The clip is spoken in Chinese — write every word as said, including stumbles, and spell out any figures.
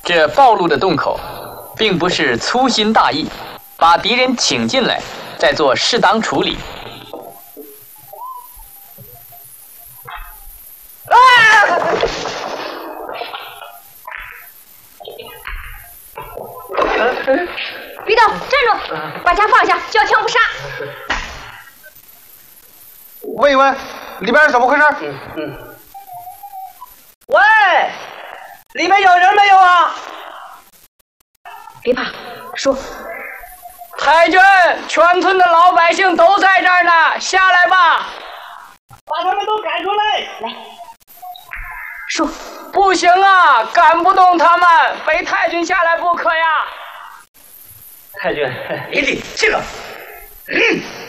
这暴露的洞口，并不是粗心大意，把敌人请进来，再做适当处理。 啊！ 别动，站住！把枪放下，交枪不杀。 问一问，里边是怎么回事？嗯嗯。喂，里面有人没有啊？ 别怕，说。 太君，全村的老百姓都在这儿呢，下来吧。把他们都赶出来！ 来，说。 不行啊，赶不动他们，非太君下来不可呀。太君，你领这个。嗯。